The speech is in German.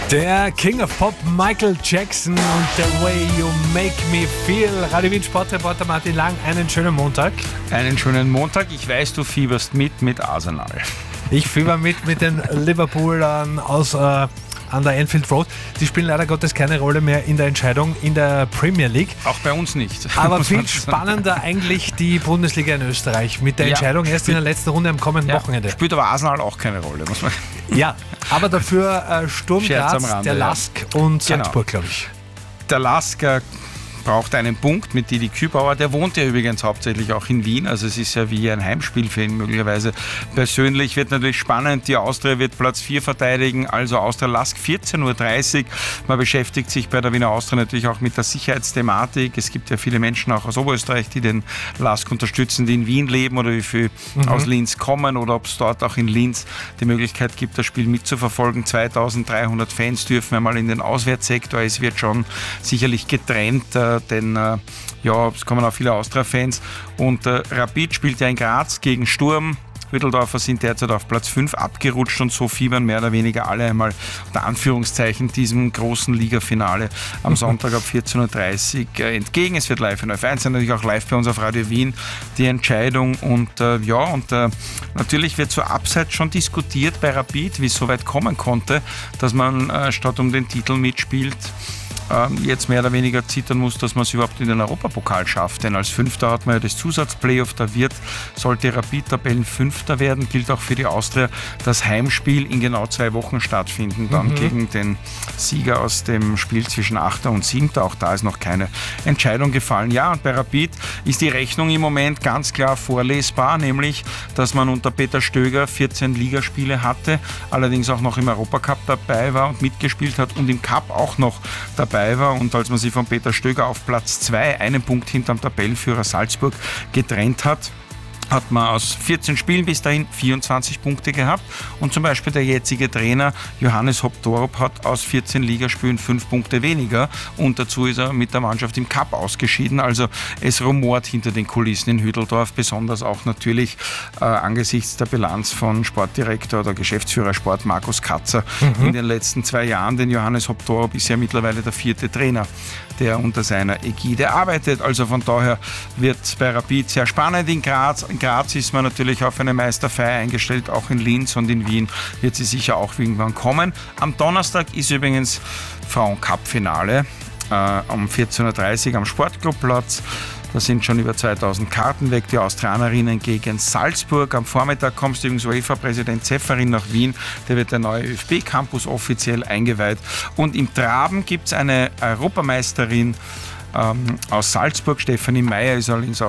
Der King of Pop, Michael Jackson und The Way You Make Me Feel. Radio Wien Sportreporter Martin Lang, einen schönen Montag. Einen schönen Montag. Ich weiß, du fieberst mit Arsenal. Ich fieber mit den Liverpoolern aus an der Anfield Road. Die spielen leider Gottes keine Rolle mehr in der Entscheidung in der Premier League. Auch bei uns nicht. Aber viel spannender eigentlich die Bundesliga in Österreich mit der Entscheidung erst in der letzten Runde am kommenden Wochenende. Spielt aber Arsenal auch keine Rolle, muss man. Ja, aber dafür Sturm Graz, der Lask und Salzburg, glaube ich. Der Lask braucht einen Punkt mit Didi Kübauer. Der wohnt ja übrigens hauptsächlich auch in Wien. Also es ist ja wie ein Heimspiel für ihn möglicherweise. Persönlich wird natürlich spannend. Die Austria wird Platz 4 verteidigen. Also Austria Lask 14.30 Uhr. Man beschäftigt sich bei der Wiener Austria natürlich auch mit der Sicherheitsthematik. Es gibt ja viele Menschen auch aus Oberösterreich, die den Lask unterstützen, die in Wien leben oder wie viel aus Linz kommen oder ob es dort auch in Linz die Möglichkeit gibt, das Spiel mitzuverfolgen. 2300 Fans dürfen einmal in den Auswärtssektor. Es wird schon sicherlich getrennt, denn es kommen auch viele Austria-Fans und Rapid spielt ja in Graz gegen Sturm. Hütteldorfer sind derzeit auf Platz 5 abgerutscht und so fiebern mehr oder weniger alle einmal unter Anführungszeichen diesem großen Ligafinale am Sonntag ab 14.30 Uhr entgegen. Es wird live in F1 sein, natürlich auch live bei uns auf Radio Wien die Entscheidung und natürlich wird zur Abseits schon diskutiert bei Rapid, wie es so weit kommen konnte, dass man statt um den Titel mitspielt, jetzt mehr oder weniger zittern muss, dass man es überhaupt in den Europapokal schafft. Denn als Fünfter hat man ja das Zusatzplayoff, sollte Rapid Tabellenfünfter werden, gilt auch für die Austria das Heimspiel in genau 2 Wochen stattfinden, dann gegen den Sieger aus dem Spiel zwischen 8. und 7. Auch da ist noch keine Entscheidung gefallen. Ja, und bei Rapid ist die Rechnung im Moment ganz klar vorlesbar, nämlich, dass man unter Peter Stöger 14 Ligaspiele hatte, allerdings auch noch im Europacup dabei war und mitgespielt hat und im Cup auch noch dabei war und als man sich von Peter Stöger auf Platz 2, einen Punkt hinterm Tabellenführer Salzburg getrennt hat man aus 14 Spielen bis dahin 24 Punkte gehabt und zum Beispiel der jetzige Trainer Johannes Hopp-Torup hat aus 14 Ligaspielen 5 Punkte weniger und dazu ist er mit der Mannschaft im Cup ausgeschieden. Also es rumort hinter den Kulissen in Hütteldorf, besonders auch natürlich angesichts der Bilanz von Sportdirektor oder Geschäftsführer Sport Markus Katzer in den letzten 2 Jahren, denn Johannes Hopp-Torup ist ja mittlerweile der 4. Trainer, der unter seiner Ägide arbeitet. Also von daher wird es bei Rapid sehr spannend in Graz. In Graz ist man natürlich auf eine Meisterfeier eingestellt, auch in Linz und in Wien wird sie sicher auch irgendwann kommen. Am Donnerstag ist übrigens Frauen-Cup-Finale um 14.30 Uhr am Sportclubplatz. Da sind schon über 2000 Karten weg, die Austrianerinnen gegen Salzburg. Am Vormittag kommt übrigens UEFA-Präsident Ceferin nach Wien. Der wird der neue ÖFB-Campus offiziell eingeweiht. Und im Traben gibt es eine Europameisterin aus Salzburg. Stefanie Meyer ist allerdings auch